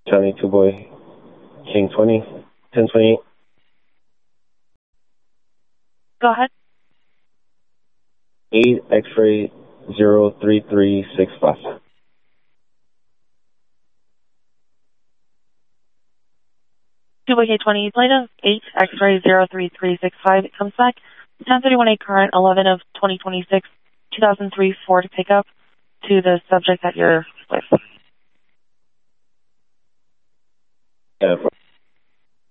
Charlie 2 boy, King 20, 1028. Go ahead. 8 X-ray 03365. Two-way K20, flight of 8 X-ray 03365. It comes back 1031A current 11 of 2026, 2003 Ford pickup to the subject that you're with. Yeah,